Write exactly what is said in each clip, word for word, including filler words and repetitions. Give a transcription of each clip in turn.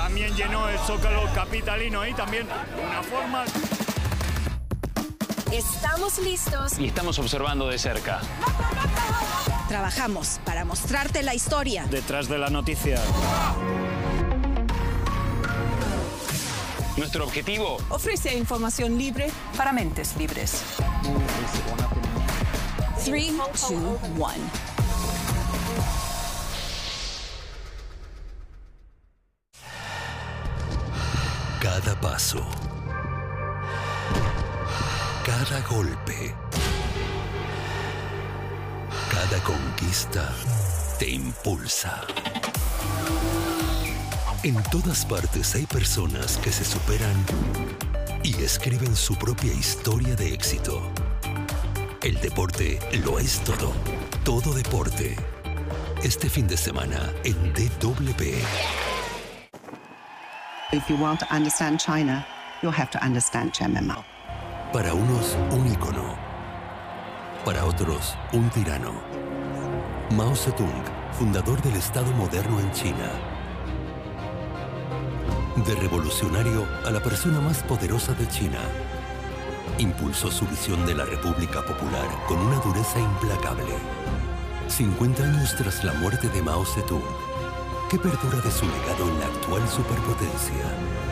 también llenó el Zócalo capitalino y también una forma... Estamos listos. Y estamos observando de cerca. Trabajamos para mostrarte la historia. Detrás de la noticia. Nuestro objetivo... ofrece información libre para mentes libres. tres, dos, uno. Cada paso, cada golpe, cada conquista te impulsa. En todas partes hay personas que se superan y escriben su propia historia de éxito. El deporte lo es todo. Todo deporte. Este fin de semana en D W. If you want to understand China, you'll have to understand Chairman Mao. Para unos, un ícono. Para otros, un tirano. Mao Zedong, fundador del Estado moderno en China. De revolucionario a la persona más poderosa de China. Impulsó su visión de la República Popular con una dureza implacable. cincuenta años tras la muerte de Mao Zedong, ¿qué perdura de su legado en la actual superpotencia?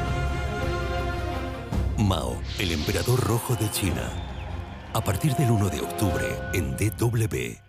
Mao, el emperador rojo de China. A partir del uno de octubre en D W.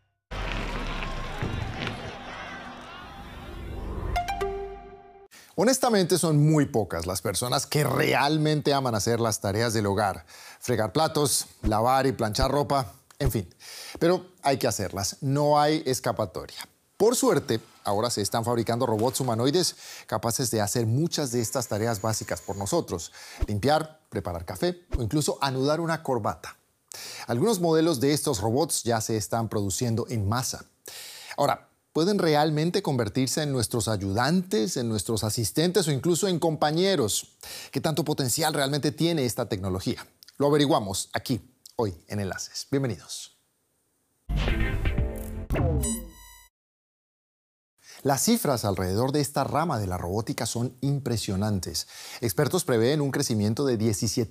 Honestamente, son muy pocas las personas que realmente aman hacer las tareas del hogar. Fregar platos, lavar y planchar ropa, en fin. Pero hay que hacerlas, no hay escapatoria. Por suerte, ahora se están fabricando robots humanoides capaces de hacer muchas de estas tareas básicas por nosotros. Limpiar, preparar café o incluso anudar una corbata. Algunos modelos de estos robots ya se están produciendo en masa. Ahora, ¿pueden realmente convertirse en nuestros ayudantes, en nuestros asistentes o incluso en compañeros? ¿Qué tanto potencial realmente tiene esta tecnología? Lo averiguamos aquí, hoy en Enlaces. Bienvenidos. Las cifras alrededor de esta rama de la robótica son impresionantes. Expertos prevén un crecimiento de diecisiete